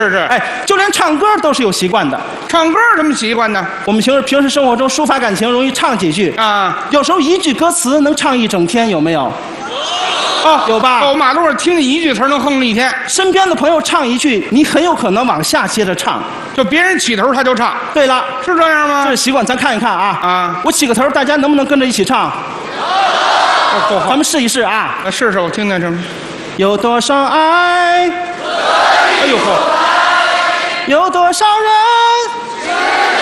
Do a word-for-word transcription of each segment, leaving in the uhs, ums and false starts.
是是， 哎，就连唱歌都是有习惯的。 唱歌什么习惯呢？ 我们平时平时生活中抒发感情，容易唱几句啊， 有时候一句歌词能唱一整天，有没有？ 哦， 有吧？ 哦，马路上听见一句词能哼了一天。 身边的朋友唱一句，你很有可能往下接着唱。 就别人起头他就唱。 对了， 是这样吗？ 这是习惯，咱看一看啊。 啊， 我起个头，大家能不能跟着一起唱？ 哦， 咱们试一试啊。 那试试，我听听什么？ 有多少爱？ 哎呦呵， 有多少人？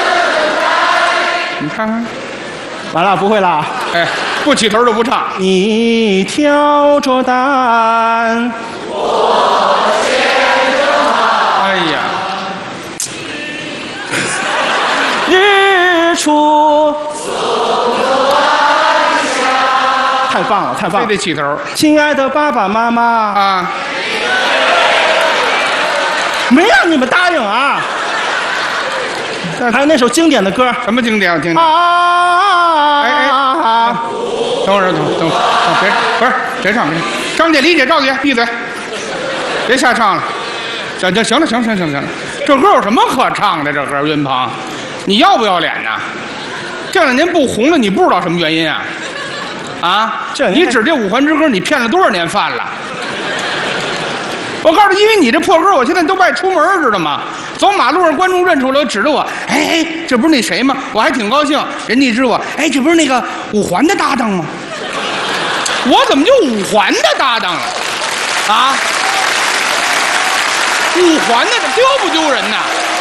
你看看， 完了，不会了。 哎，不起头就不唱。 你挑着担， 我牵着马。哎呀， 日出。太棒了，太棒了！ 非得起头。 亲爱的爸爸妈妈啊， 没让你们答应啊！还有那首经典的歌， 什么经典？我听听。 啊！ 哎哎，等会儿，等等，别，不是别唱，别唱。张姐、李姐、赵姐，闭嘴，别瞎唱了。行行行了，行行行行了，这歌有什么可唱的？这歌云鹏，你要不要脸呐？这两年不红了，你不知道什么原因啊？啊，你指这五环之歌，你骗了多少年饭了？我告诉你，因为你这破歌，我现在都不爱出门，知道吗？走马路上，观众认出来，指着我，哎哎，这不是那谁吗？我还挺高兴，人家一知我，哎，这不是那个五环的搭档吗？我怎么就五环的搭档了？啊，五环的丢不丢人呐？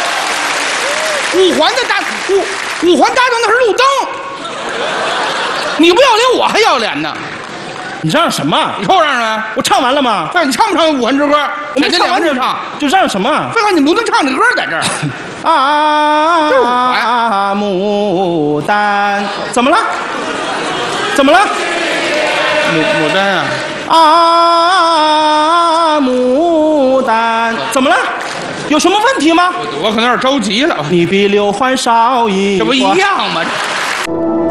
五环的搭五五环搭档那是路灯。你不要脸，我还要脸呢！ 你嚷嚷什么？ 你瞅嚷嚷！ 我唱完了吗？ 那你唱不唱《五环之歌》？ 我没唱完就唱， 就嚷嚷什么？ 废话，你不能唱这歌在这儿。 啊， 就是我呀！ 牡丹，怎么了？怎么了？ 牡牡丹啊！ 啊，牡丹，怎么了？有什么问题吗？ 我我可能有点着急了。 你比刘欢少一， 这不一样吗？